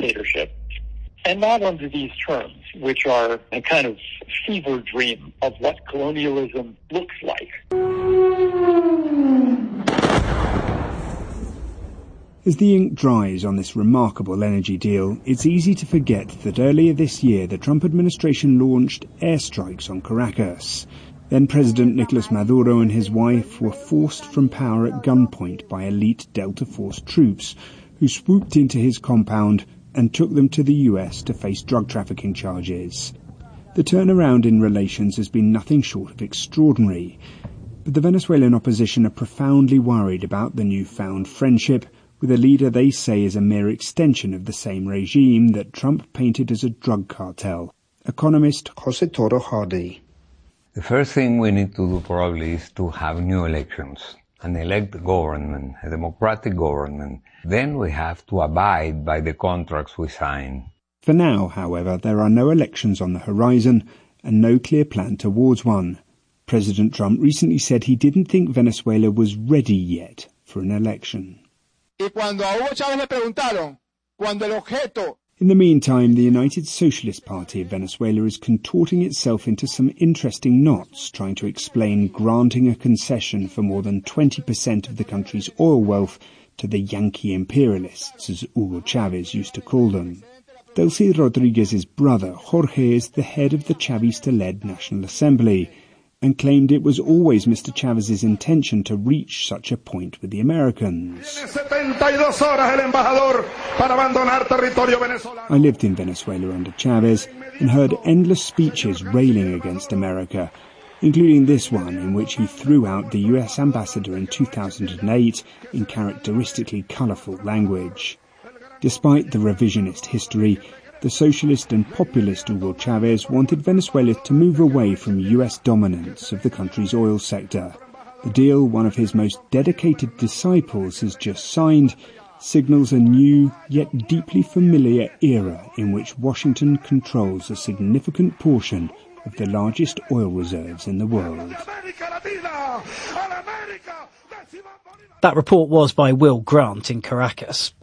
dictatorship, and not under these terms, which are a kind of fever dream of what colonialism looks like. As the ink dries on this remarkable energy deal, it's easy to forget that earlier this year the Trump administration launched airstrikes on Caracas. Then President Nicolas Maduro and his wife were forced from power at gunpoint by elite Delta Force troops, who swooped into his compound and took them to the US to face drug trafficking charges. The turnaround in relations has been nothing short of extraordinary, but the Venezuelan opposition are profoundly worried about the newfound friendship with a leader they say is a mere extension of the same regime that Trump painted as a drug cartel. Economist Jose Toro Hardy. The first thing we need to do probably is to have new elections and elect a government, a democratic government. Then we have to abide by the contracts we sign. For now, however, there are no elections on the horizon and no clear plan towards one. President Trump recently said he didn't think Venezuela was ready yet for an election. In the meantime, the United Socialist Party of Venezuela is contorting itself into some interesting knots, trying to explain granting a concession for more than 20% of the country's oil wealth to the Yankee imperialists, as Hugo Chavez used to call them. Delcy Rodriguez's brother, Jorge, is the head of the Chavista-led National Assembly, and claimed it was always Mr. Chavez's intention to reach such a point with the Americans. I lived in Venezuela under Chavez and heard endless speeches railing against America, including this one in which he threw out the US ambassador in 2008 in characteristically colourful language. Despite the revisionist history, the socialist and populist Hugo Chavez wanted Venezuela to move away from US dominance of the country's oil sector. The deal one of his most dedicated disciples has just signed signals a new, yet deeply familiar era in which Washington controls a significant portion of the largest oil reserves in the world. That report was by Will Grant in Caracas.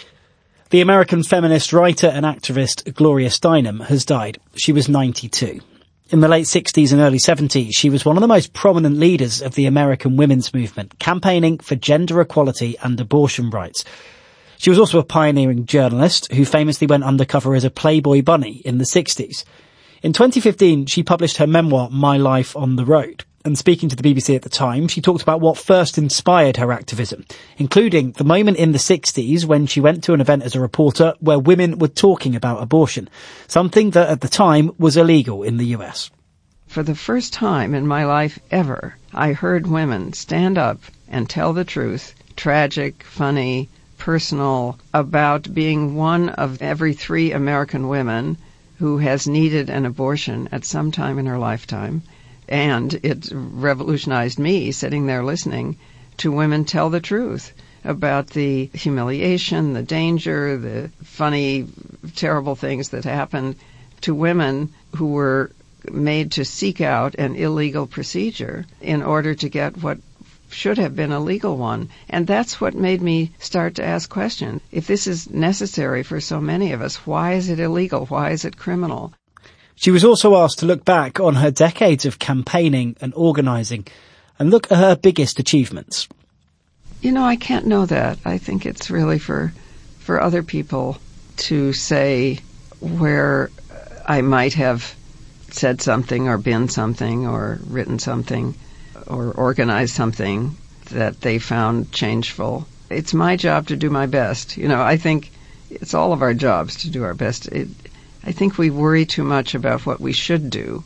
The American feminist writer and activist Gloria Steinem has died. She was 92. In the late 60s and early 70s, she was one of the most prominent leaders of the American women's movement, campaigning for gender equality and abortion rights. She was also a pioneering journalist who famously went undercover as a Playboy bunny in the 60s. In 2015, she published her memoir, My Life on the Road. And speaking to the BBC at the time, she talked about what first inspired her activism, including the moment in the 60s when she went to an event as a reporter where women were talking about abortion, something that at the time was illegal in the US. For the first time in my life ever, I heard women stand up and tell the truth, tragic, funny, personal, about being one of every 3 American women who has needed an abortion at some time in her lifetime. And it revolutionized me sitting there listening to women tell the truth about the humiliation, the danger, the funny, terrible things that happened to women who were made to seek out an illegal procedure in order to get what should have been a legal one. And that's what made me start to ask questions. If this is necessary for so many of us, why is it illegal? Why is it criminal? She was also asked to look back on her decades of campaigning and organising and look at her biggest achievements. You know, I can't know that. I think it's really for other people to say where I might have said something or been something or written something or organized something that they found changeful. It's my job to do my best. You know, I think it's all of our jobs to do our best. I think we worry too much about what we should do,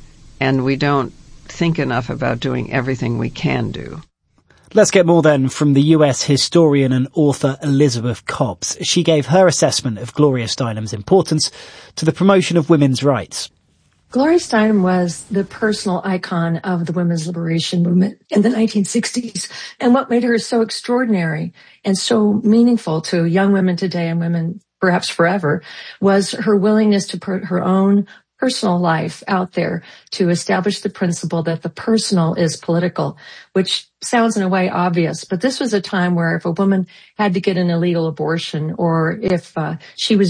and we don't think enough about doing everything we can do. Let's get more then from the US historian and author Elizabeth Cobbs. She gave her assessment of Gloria Steinem's importance to the promotion of women's rights. Gloria Steinem was the personal icon of the women's liberation movement in the 1960s. And what made her so extraordinary and so meaningful to young women today and women perhaps forever was her willingness to put her own personal life out there to establish the principle that the personal is political, which sounds in a way obvious. But this was a time where if a woman had to get an illegal abortion or if she was